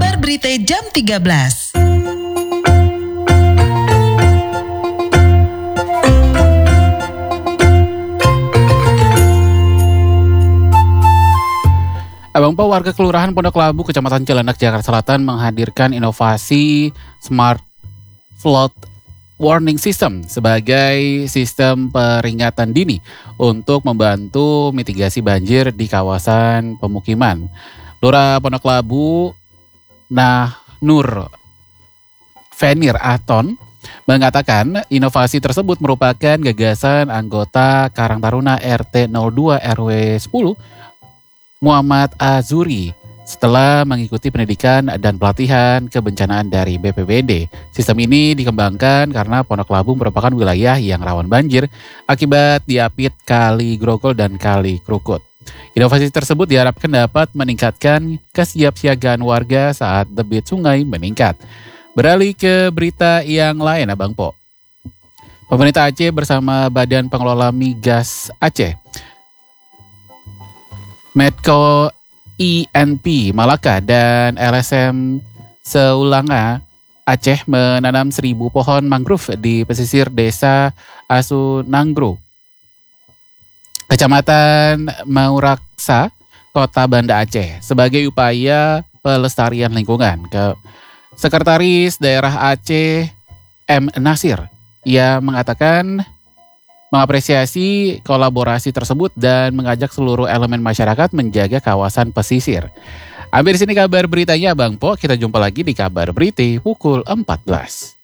Kabar Berita jam 13. Abang Po, warga Kelurahan Pondok Labu, Kecamatan Cilandak, Jakarta Selatan menghadirkan inovasi Smart Flood Warning System sebagai sistem peringatan dini untuk membantu mitigasi banjir di kawasan pemukiman. Lurah Pondok Labu, Nur Fenir Aton, mengatakan inovasi tersebut merupakan gagasan anggota Karang Taruna RT 02 RW 10 Muhammad Azuri setelah mengikuti pendidikan dan pelatihan kebencanaan dari BPBD. Sistem ini dikembangkan karena Pondok Labu merupakan wilayah yang rawan banjir akibat diapit Kali Grogol dan Kali Krukut. Inovasi tersebut diharapkan dapat meningkatkan kesiapsiagaan warga saat debit sungai meningkat. Beralih ke berita yang lain, Abang Po. Pemerintah Aceh bersama Badan Pengelola Migas Aceh, Medco INP Malaka dan LSM Seulanga Aceh menanam 1.000 pohon mangrove di pesisir desa Asunanggro, Kecamatan Mauraksa, Kota Banda Aceh, sebagai upaya pelestarian lingkungan. Sekretaris Daerah Aceh M. Nasir, ia mengatakan mengapresiasi kolaborasi tersebut dan mengajak seluruh elemen masyarakat menjaga kawasan pesisir. Sampai di sini kabar beritanya, Bang Po. Kita jumpa lagi di Kabar Berita pukul 14.